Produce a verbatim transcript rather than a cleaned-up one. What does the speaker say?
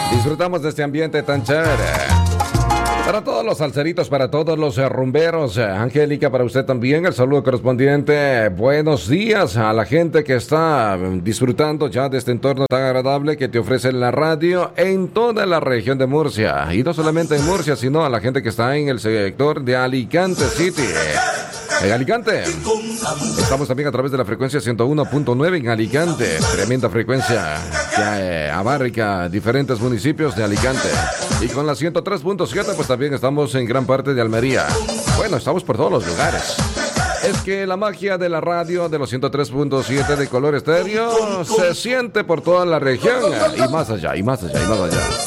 Disfrutamos de este ambiente tan chévere. Para todos los salseritos, para todos los eh, rumberos, eh, Angélica, para usted también el saludo correspondiente. Buenos días a la gente que está mm, disfrutando ya de este entorno tan agradable que te ofrece la radio en toda la región de Murcia. Y no solamente en Murcia, sino a la gente que está en el sector de Alicante City. En Alicante. Estamos también a través de la frecuencia ciento uno punto nueve en Alicante. Tremenda frecuencia que eh, abarca diferentes municipios de Alicante. Y con la ciento tres punto siete pues también estamos en gran parte de Almería. Bueno, estamos por todos los lugares. Es que la magia de la radio de los ciento tres punto siete de Color Estéreo se siente por toda la región. Y más allá, y más allá, y más allá.